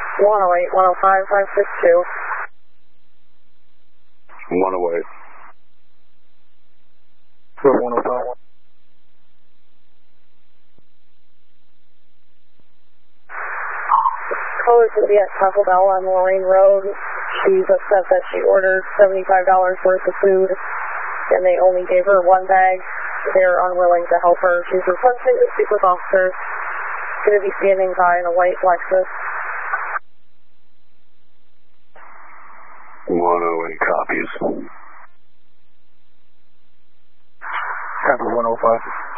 108, 105, 562. 108. 105. Caller should be at Taco Bell on Lorraine Road. She's upset that she ordered $75 worth of food and they only gave her one bag. They're unwilling to help her. She's requesting to speak with officers. Going to be standing by in a white Lexus. 108 copies. Copy 105.